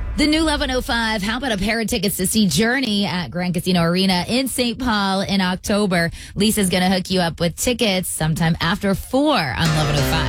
The new 1105. How about a pair of tickets to see Journey at Grand Casino Arena in St. Paul in October? Lisa's going to hook you up with tickets sometime after 4 on 1105.